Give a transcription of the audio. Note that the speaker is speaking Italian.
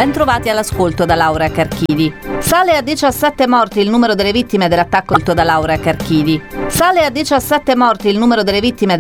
Bentrovati all'ascolto da Laura Carchidi. Sale a 17 morti il numero delle vittime dell'attacco da Laura Carchidi. Sale a 17 morti il numero delle vittime